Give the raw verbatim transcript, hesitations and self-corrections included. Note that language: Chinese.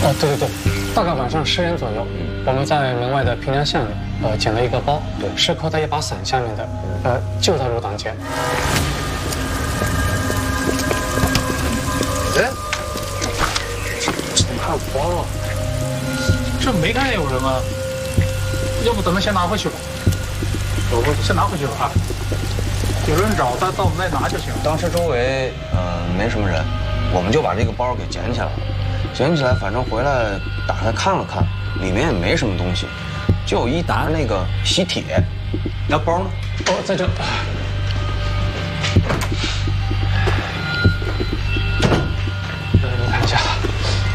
哦，对对对，大概晚上十点左右，我们在门外的平凉巷里，呃，捡了一个包，对，是扣在一把伞下面的，呃，就在入党街。 哎，怎么还有包啊？这没看见有人啊？要不咱们先拿回去吧？走吧，先拿回去吧啊！有人找，咱到我们再拿就行。 当时周围呃没什么人，我们就把这个包给捡起来了。捡起来，反正回来打开看了看，里面也没什么东西，就有一沓那个喜帖。那包呢？ 哦，在这。